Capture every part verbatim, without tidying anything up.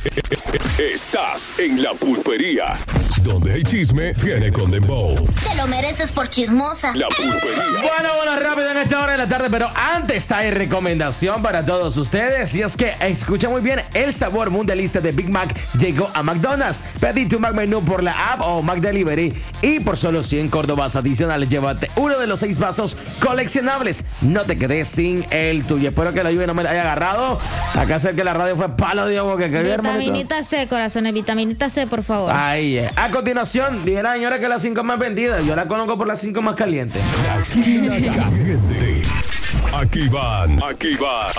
Estás en La Pulpería, donde hay chisme, viene con dembow. Te lo mereces por chismosa. La Pulpería. Bueno, bueno, rápido en esta hora de la tarde, pero antes hay recomendación para todos ustedes. Y es que, escucha muy bien, el sabor mundialista de Big Mac llegó a McDonald's. Pedí tu Mac Menú por la app o Mac Delivery y por solo cien córdobas adicionales, llévate uno de los seis vasos coleccionables. No te quedes sin el tuyo. Espero que la lluvia no me la haya agarrado. Acá hacer que la radio fue palo de agua que cayó, hermanito. Vitaminita C, corazones, vitaminita C, por favor. Ahí es. A continuación, dije la señora que las cinco más vendidas. Yo la conozco por las cinco más calientes. La esquina caliente. Aquí van, aquí van.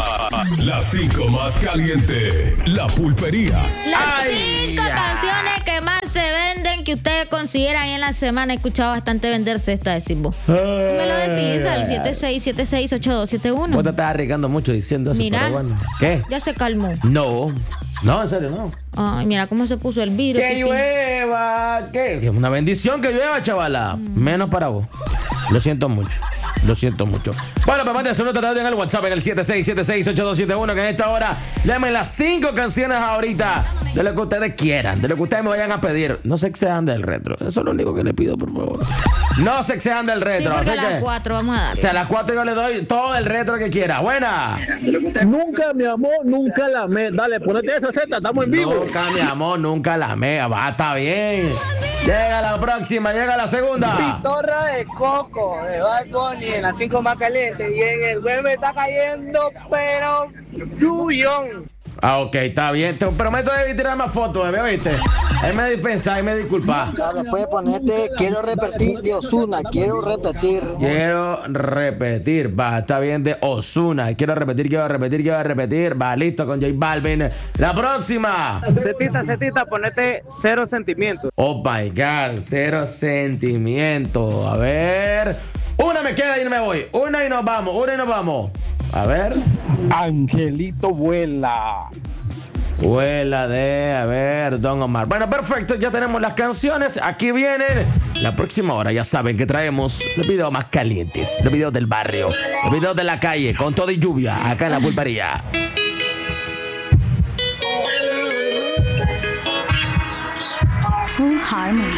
Las cinco más calientes. La Pulpería. Las Ay, cinco ya. canciones que más se venden que ustedes consideran en la semana. He escuchado bastante venderse esta, decís vos. Me lo decís al siete seis siete seis ocho dos siete uno. Vos te estás arriesgando mucho diciendo eso, Mira. pero bueno. ¿Qué? Ya se calmó. No. No, en serio, no. Ay, mira cómo se puso el virus. Que llueva. ¿Qué? Que es una bendición que llueva, chavala. Mm. Menos para vos. Lo siento mucho. Lo siento mucho. Bueno, pues manden su nota en el WhatsApp en el siete seis siete seis ocho dos siete uno, que en esta hora llamen las cinco canciones ahorita de lo que ustedes quieran, de lo que ustedes me vayan a pedir. No se excedan del retro. Eso es lo único que les pido, por favor. No se excedan del Sí, retro. porque a así las que, cuatro vamos a dar. o sea, a las cuatro yo le doy todo el retro que quiera. Buena. Nunca, mi amor, nunca la me. Dale, ponete esa Z, estamos en vivo. Nunca, mi amor, nunca la mea. Va, está bien. Llega la próxima, llega la segunda. Pitorra de coco de Bad Bunny en las cinco más calientes. Y en el web me está cayendo, pero lluvión. Ah, ok, está bien. Te prometo de tirar más fotos, bebé, ¿oíste? Ahí me dispensa, ahí me disculpa. Después ponerte, quiero repetir de Ozuna, quiero repetir. Quiero repetir, va, está bien, de Ozuna. Quiero repetir, quiero repetir, quiero repetir. Va, listo, con J Balvin. La próxima. Setita, setita, ponete cero sentimientos. Oh my God, cero sentimiento. A ver. Una me queda y me voy. Una y nos vamos, una y nos vamos. A ver. Angelito vuela. Vuela de, a ver, Don Omar. Bueno, perfecto, ya tenemos las canciones. Aquí vienen. La próxima hora ya saben que traemos los videos más calientes, los videos del barrio, los videos de la calle, con todo y lluvia, acá en La Pulpería. Full Harmony.